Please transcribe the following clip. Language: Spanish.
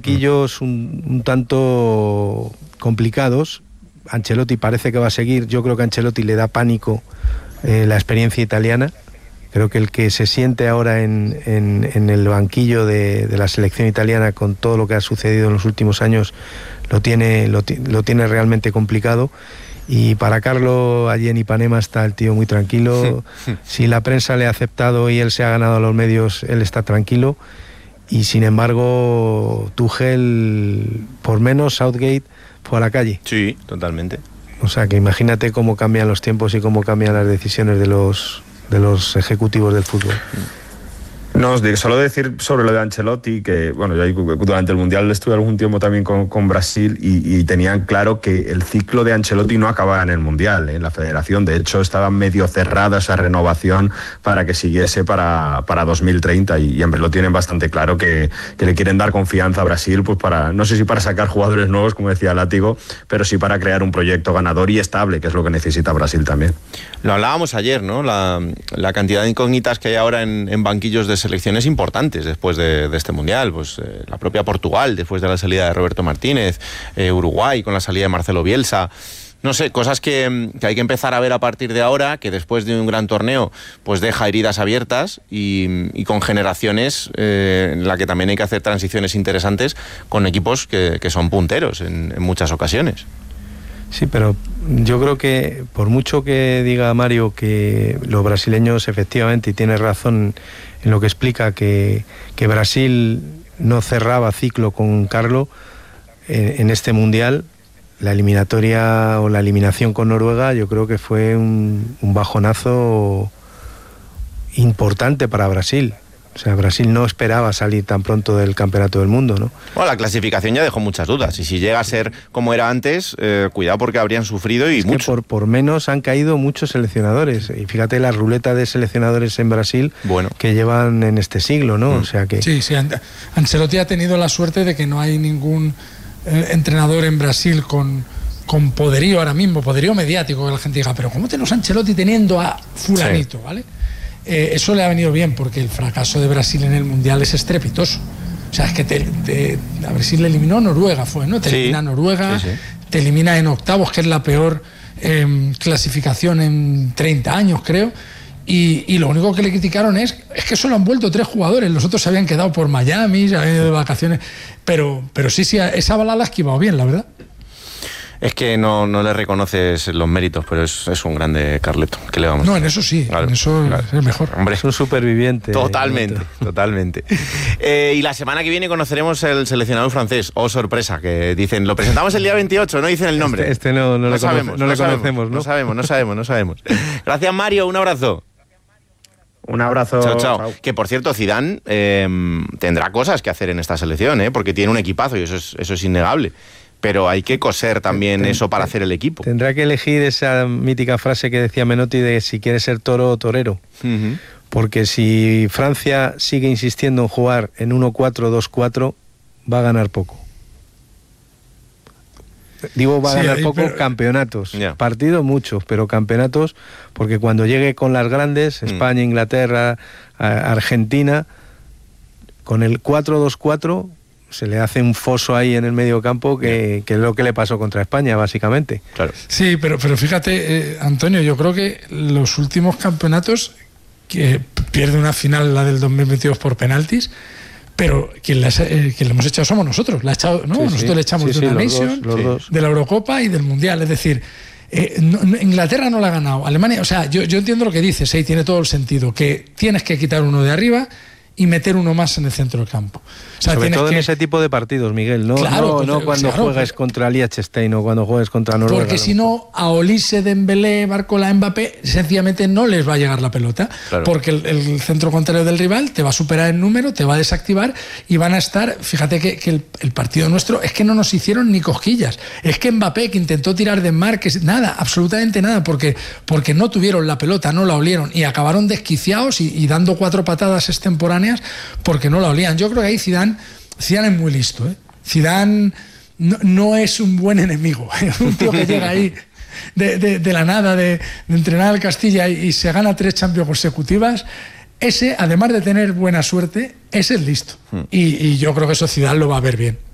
banquillos un tanto complicados. Ancelotti parece que va a seguir. Yo creo que a Ancelotti le da pánico la experiencia italiana. Creo que el que se siente ahora en el banquillo de la selección italiana con todo lo que ha sucedido en los últimos años lo tiene realmente complicado. Y para Carlo, allí en Ipanema está el tío muy tranquilo. Si la prensa le ha aceptado y él se ha ganado a los medios, él está tranquilo. Y sin embargo, Tuchel, por menos Southgate, fue a la calle. Sí, totalmente. O sea que imagínate cómo cambian los tiempos y cómo cambian las decisiones de los ejecutivos del fútbol. No, solo decir sobre lo de Ancelotti, que bueno, yo durante el Mundial estuve algún tiempo también con Brasil y tenían claro que el ciclo de Ancelotti no acababa en el Mundial, en la federación. De hecho, estaba medio cerrada esa renovación para que siguiese para 2030 y hombre, lo tienen bastante claro que le quieren dar confianza a Brasil, pues para, no sé si para sacar jugadores nuevos, como decía Látigo, pero sí para crear un proyecto ganador y estable, que es lo que necesita Brasil también. Lo hablábamos ayer, ¿no? La cantidad de incógnitas que hay ahora en banquillos de selecciones importantes después de este Mundial, pues la propia Portugal después de la salida de Roberto Martínez, Uruguay con la salida de Marcelo Bielsa, no sé, cosas que hay que empezar a ver a partir de ahora, que después de un gran torneo pues deja heridas abiertas y con generaciones en la que también hay que hacer transiciones interesantes con equipos que son punteros en muchas ocasiones. Sí, pero yo creo que por mucho que diga Mario que los brasileños efectivamente, y tiene razón en lo que explica, que Brasil no cerraba ciclo con Carlo en este Mundial, la eliminatoria o la eliminación con Noruega yo creo que fue un bajonazo importante para Brasil. O sea, Brasil no esperaba salir tan pronto del Campeonato del Mundo, ¿no? Bueno, la clasificación ya dejó muchas dudas. Y si llega a ser como era antes, cuidado porque habrían sufrido y mucho. Que por menos han caído muchos seleccionadores. Y fíjate la ruleta de seleccionadores en Brasil que llevan en este siglo, ¿no? O sea que... Sí, Ancelotti ha tenido la suerte de que no hay ningún entrenador en Brasil con poderío ahora mismo, poderío mediático, que la gente diga, pero ¿cómo tenemos a Ancelotti teniendo a fulanito, ¿vale? Eso le ha venido bien porque el fracaso de Brasil en el Mundial es estrepitoso. O sea, es que a Brasil le eliminó Noruega, ¿no? Te elimina Noruega, te elimina en octavos, que es la peor clasificación en 30 años, creo. Y lo único que le criticaron es que solo han vuelto 3 jugadores. Los otros se habían quedado por Miami, se habían ido de vacaciones. Pero sí, esa bala la ha esquivado bien, la verdad. Es que no le reconoces los méritos, pero es un grande Carleto. ¿Qué le vamos a hacer? No, en eso sí, claro, en eso es el mejor. Hombre, es un superviviente. Totalmente. Y la semana que viene conoceremos el seleccionador francés. Oh, sorpresa, que dicen, lo presentamos el día 28, no dicen el nombre. Este no le conocemos, ¿no? No sabemos. Gracias, Mario, un abrazo. Un abrazo. Chao. Que por cierto, Zidane tendrá cosas que hacer en esta selección, porque tiene un equipazo y eso es innegable. Pero hay que coser también eso para hacer el equipo. Tendrá que elegir esa mítica frase que decía Menotti de si quiere ser toro o torero. Uh-huh. Porque si Francia sigue insistiendo en jugar en 1-4-2-4, va a ganar poco. Digo, va a ganar poco campeonatos. Partidos muchos, pero campeonatos, porque cuando llegue con las grandes, España, Inglaterra, Argentina, con el 4-2-4... se le hace un foso ahí en el medio campo que es lo que le pasó contra España, básicamente. Claro. Sí, pero fíjate, Antonio, yo creo que los últimos campeonatos, que pierde una final, la del 2022 por penaltis, pero quien le hemos echado somos nosotros. Nosotros le echamos de una Nation, de la Eurocopa y del Mundial. Es decir, Inglaterra no la ha ganado. Alemania, o sea, yo entiendo lo que dices, y tiene todo el sentido, que tienes que quitar uno de arriba y meter uno más en el centro del campo. O sea, sobre todo en ese tipo de partidos, Miguel, no cuando juegas contra Liechtenstein o cuando juegues contra Noruega. Porque si no, a Olise, Dembélé, Barcola, Mbappé, sencillamente no les va a llegar la pelota, porque el centro contrario del rival te va a superar en número, te va a desactivar y van a estar, fíjate que el partido nuestro es que no nos hicieron ni cosquillas. Es que Mbappé, que intentó tirar de marques, nada, absolutamente nada, porque no tuvieron la pelota, no la olieron y acabaron desquiciados y dando 4 patadas extemporáneas porque no la olían. Yo creo que ahí Zidane es muy listo, ¿eh? Zidane no es un buen enemigo. Un tío que llega ahí de la nada, de entrenar al Castilla y se gana 3 Champions consecutivas. Ese, además de tener buena suerte, es el listo. Y yo creo que eso Zidane lo va a ver bien.